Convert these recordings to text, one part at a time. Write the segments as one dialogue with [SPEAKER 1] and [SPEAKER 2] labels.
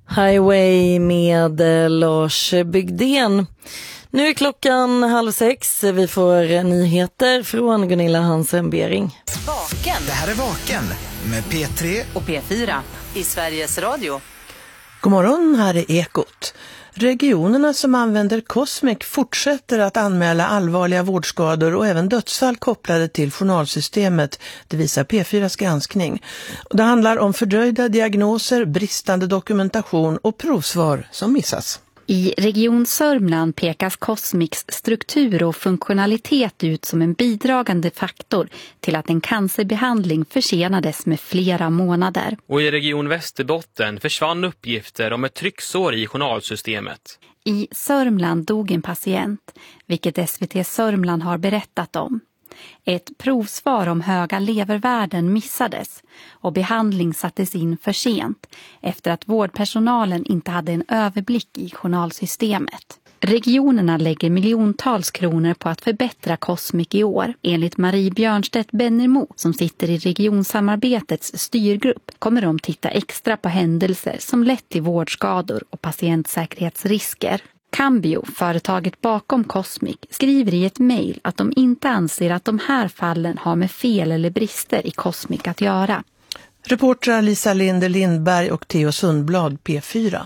[SPEAKER 1] Highway med Lars Bygden. Nu är klockan 5:30. Vi får nyheter från Gunilla Hansen-Bering.
[SPEAKER 2] Vaken.
[SPEAKER 3] Det här är Vaken med P3
[SPEAKER 2] och P4 i Sveriges Radio.
[SPEAKER 4] God morgon, här är Ekot. Regionerna som använder Cosmic fortsätter att anmäla allvarliga vårdskador och även dödsfall kopplade till journalsystemet. Det visar P4s granskning. Det handlar om fördröjda diagnoser, bristande dokumentation och provsvar som missas.
[SPEAKER 5] I Region Sörmland pekas Cosmics struktur och funktionalitet ut som en bidragande faktor till att en cancerbehandling försenades med flera månader.
[SPEAKER 6] Och i Region Västerbotten försvann uppgifter om ett trycksår i journalsystemet.
[SPEAKER 5] I Sörmland dog en patient, vilket SVT Sörmland har berättat om. Ett provsvar om höga levervärden missades och behandling sattes in för sent efter att vårdpersonalen inte hade en överblick i journalsystemet. Regionerna lägger miljontals kronor på att förbättra Cosmic i år. Enligt Marie Björnstedt-Bennermo som sitter i regionsamarbetets styrgrupp kommer de titta extra på händelser som lett till vårdskador och patientsäkerhetsrisker. Cambio, företaget bakom Cosmic, skriver i ett mejl att de inte anser att de här fallen har med fel eller brister i Cosmic att göra.
[SPEAKER 4] Reportrar Lisa Linder Lindberg och Theo Sundblad, P4.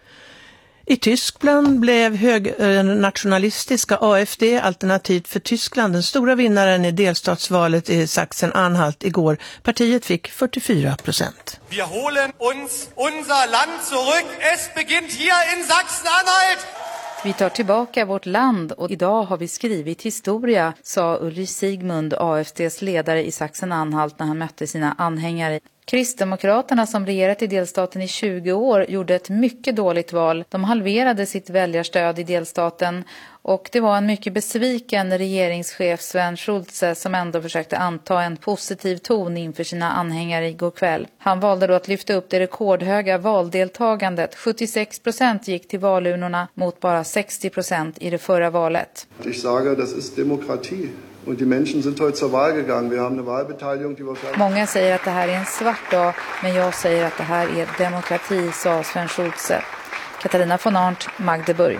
[SPEAKER 4] I Tyskland blev högernationalistiska AfD alternativt för Tyskland den stora vinnaren i delstatsvalet i Sachsen-Anhalt igår. Partiet fick 44%.
[SPEAKER 7] Wir holen uns unser Land zurück. Es beginnt hier in Sachsen-Anhalt.
[SPEAKER 8] Vi tar tillbaka vårt land och idag har vi skrivit historia, sa Ulrich Sigmund, AfDs ledare i Sachsen-Anhalt när han mötte sina anhängare. Kristdemokraterna som regerat i delstaten i 20 år gjorde ett mycket dåligt val. De halverade sitt väljarstöd i delstaten och det var en mycket besviken regeringschef Sven Schulze som ändå försökte anta en positiv ton inför sina anhängare igår kväll. Han valde då att lyfta upp det rekordhöga valdeltagandet. 76% gick till valurnorna mot bara 60% i det förra valet.
[SPEAKER 9] Jag säger, det är demokrati. Und die Menschen sind heute zur Wahl gegangen. Wir haben eine Wahlbeteiligung, die var...
[SPEAKER 8] Många säger att det här är en svart dag, men jag säger att det här är demokrati, sa Sven Schulze. Katarina von Arndt, Magdeburg.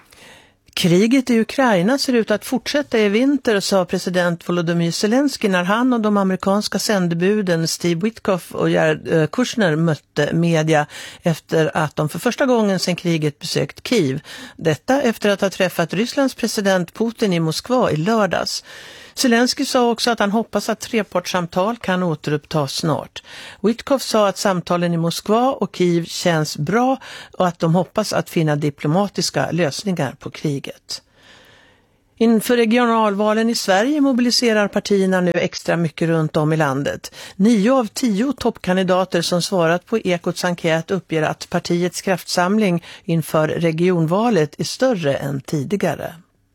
[SPEAKER 4] Kriget i Ukraina ser ut att fortsätta i vinter, sa president Volodymyr Zelensky när han och de amerikanska sändebuden Steve Witkoff och Jared Kushner mötte media efter att de för första gången sedan kriget besökt Kiev. Detta efter att ha träffat Rysslands president Putin i Moskva i lördags. Zelensky sa också att han hoppas att trepartssamtal kan återupptas snart. Witkoff sa att samtalen i Moskva och Kiev känns bra och att de hoppas att finna diplomatiska lösningar på kriget. Inför regionalvalen i Sverige mobiliserar partierna nu extra mycket runt om i landet. 9 av 10 toppkandidater som svarat på Ekots enkät uppger att partiets kraftsamling inför regionvalet är större än tidigare.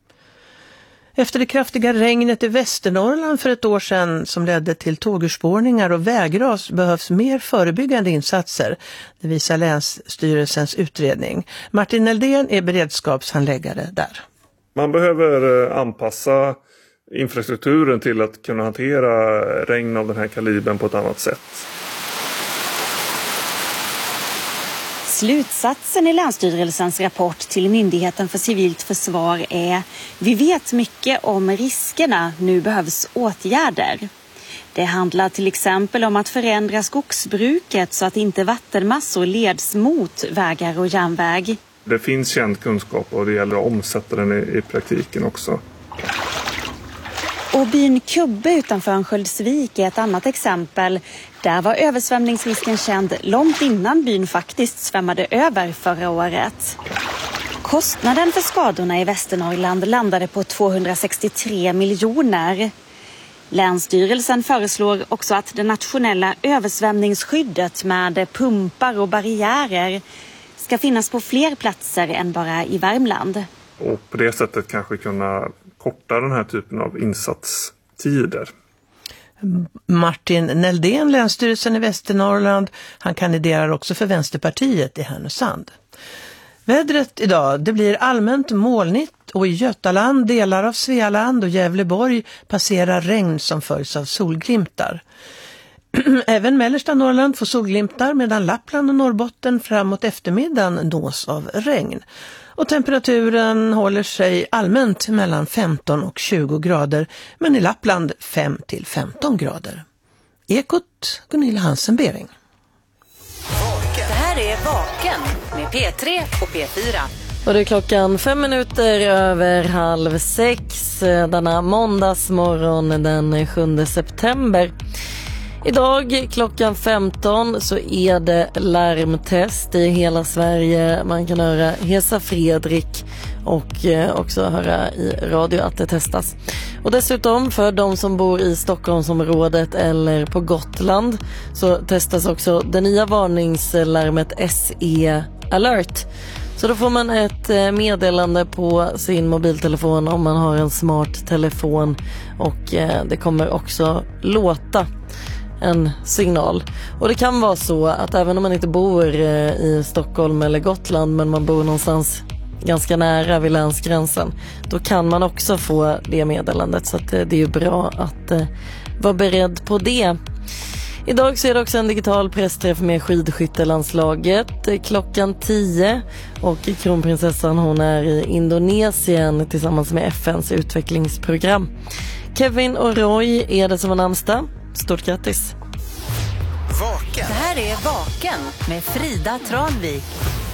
[SPEAKER 4] Efter det kraftiga regnet i Västernorrland för ett år sedan som ledde till tågurspårningar och vägras behövs mer förebyggande insatser. Det visar Länsstyrelsens utredning. Martin Neldén är beredskapshandläggare där.
[SPEAKER 10] Man behöver anpassa infrastrukturen till att kunna hantera regn av den här kalibern på ett annat sätt.
[SPEAKER 11] Slutsatsen i Länsstyrelsens rapport till Myndigheten för civilt försvar är: vi vet mycket om riskerna, nu behövs åtgärder. Det handlar till exempel om att förändra skogsbruket så att inte vattenmassor leds mot vägar och järnväg.
[SPEAKER 10] Det finns känd kunskap och det gäller att omsätta den i praktiken också.
[SPEAKER 11] Och byn Kubbe utanför Örnsköldsvik är ett annat exempel. Där var översvämningsrisken känd långt innan byn faktiskt svämmade över förra året. Kostnaden för skadorna i Västernorrland landade på 263 miljoner. Länsstyrelsen föreslår också att det nationella översvämningsskyddet med pumpar och barriärer ska finnas på fler platser än bara i Värmland.
[SPEAKER 10] Och på det sättet kanske kunna korta den här typen av insatstider.
[SPEAKER 4] Martin Neldén, Länsstyrelsen i Västernorrland, han kandiderar också för Vänsterpartiet i Härnösand. Vädret idag, det blir allmänt molnigt och i Götaland, delar av Svealand och Gävleborg passerar regn som följs av solglimtar. Även mellersta Norrland får solglimtar medan Lappland och Norrbotten framåt eftermiddagen nås av regn. Och temperaturen håller sig allmänt mellan 15 och 20 grader, men i Lappland 5 till 15 grader. Ekot, Gunilla Hansen-Bering.
[SPEAKER 2] Det här är Vaken med P3 och P4.
[SPEAKER 1] Och det är klockan 5 minuter över 5:30 denna måndagsmorgon den 7 september. Idag klockan 15 så är det larmtest i hela Sverige. Man kan höra Hesa Fredrik och också höra i radio att det testas. Och dessutom för de som bor i Stockholmsområdet eller på Gotland så testas också det nya varningslarmet SE Alert. Så då får man ett meddelande på sin mobiltelefon om man har en smart telefon och det kommer också låta en signal. Och det kan vara så att även om man inte bor i Stockholm eller Gotland men man bor någonstans ganska nära vid länsgränsen, då kan man också få det meddelandet, så att det är ju bra att vara beredd på det. Idag så är det också en digital pressträff med skidskyttelandslaget klockan 10 och kronprinsessan hon är i Indonesien tillsammans med FNs utvecklingsprogram. Kevin och Roy är det som har namnsdag. Stort grattis!
[SPEAKER 2] Det här är Vaken med Frida Tranvik.